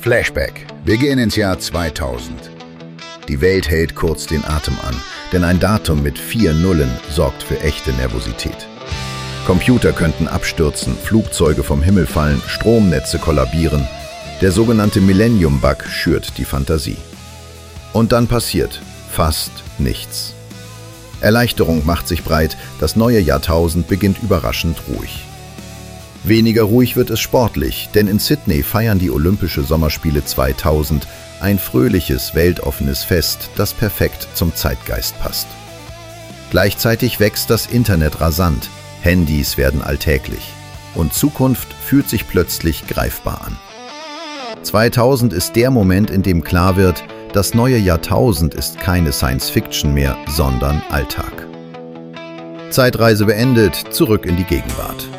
Flashback. Wir gehen ins Jahr 2000. Die Welt hält kurz den Atem an, denn ein Datum mit 4 Nullen sorgt für echte Nervosität. Computer könnten abstürzen, Flugzeuge vom Himmel fallen, Stromnetze kollabieren. Der sogenannte Millennium-Bug schürt die Fantasie. Und dann passiert fast nichts. Erleichterung macht sich breit, das neue Jahrtausend beginnt überraschend ruhig. Weniger ruhig wird es sportlich, denn in Sydney feiern die Olympische Sommerspiele 2000 ein fröhliches, weltoffenes Fest, das perfekt zum Zeitgeist passt. Gleichzeitig wächst das Internet rasant, Handys werden alltäglich und Zukunft fühlt sich plötzlich greifbar an. 2000 ist der Moment, in dem klar wird, das neue Jahrtausend ist keine Science-Fiction mehr, sondern Alltag. Zeitreise beendet, zurück in die Gegenwart.